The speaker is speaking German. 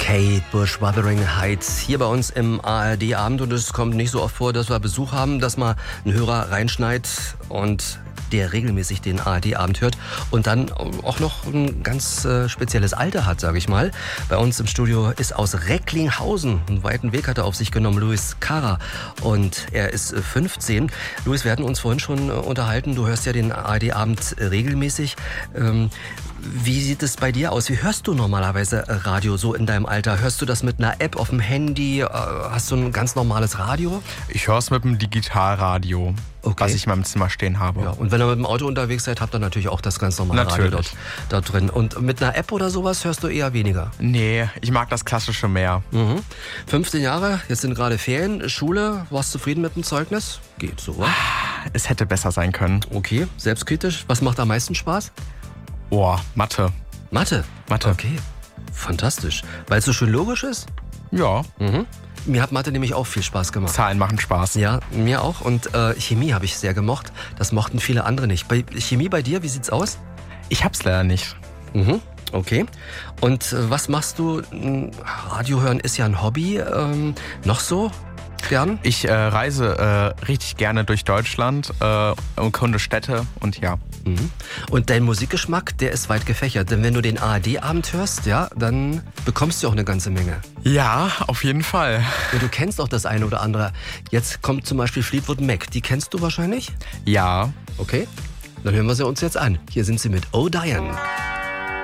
Kate Bush, Wuthering Heights, hier bei uns im ARD-Abend. Und es kommt nicht so oft vor, dass wir Besuch haben, dass mal ein Hörer reinschneit und der regelmäßig den ARD-Abend hört und dann auch noch ein ganz spezielles Alter hat, sage ich mal. Bei uns im Studio ist aus Recklinghausen, einen weiten Weg hat er auf sich genommen, Luis Kara, und er ist 15. Luis, wir hatten uns vorhin schon unterhalten, du hörst ja den ARD-Abend regelmäßig. Wie sieht es bei dir aus? Wie hörst du normalerweise Radio so in deinem Alter? Hörst du das mit einer App auf dem Handy? Hast du ein ganz normales Radio? Ich höre es mit dem Digitalradio, was ich in meinem Zimmer stehen habe. Ja, und wenn ihr mit dem Auto unterwegs seid, habt ihr natürlich auch das ganz normale Radio dort drin. Und mit einer App oder sowas hörst du eher weniger? Nee, ich mag das Klassische mehr. 15 Jahre, jetzt sind gerade Ferien, Schule. Warst du zufrieden mit dem Zeugnis? Geht so, oder? Es hätte besser sein können. Okay, selbstkritisch. Was macht am meisten Spaß? Mathe. Mathe? Mathe. Okay, fantastisch. Weil es so schön logisch ist? Ja. Mir hat Mathe nämlich auch viel Spaß gemacht. Zahlen machen Spaß. Ja, mir auch. Und Chemie habe ich sehr gemocht. Das mochten viele andere nicht. Chemie bei dir, wie sieht's aus? Ich hab's leider nicht. Okay. Und was machst du? Radio hören ist ja ein Hobby. Noch so gern? Ich reise richtig gerne durch Deutschland, erkunde Städte und ja. Und dein Musikgeschmack, der ist weit gefächert. Denn wenn du den ARD-Abend hörst, ja, dann bekommst du auch eine ganze Menge. Ja, auf jeden Fall. Ja, du kennst auch das eine oder andere. Jetzt kommt zum Beispiel Fleetwood Mac. Die kennst du wahrscheinlich? Ja. Okay, dann hören wir sie uns jetzt an. Hier sind sie mit Oh Diane.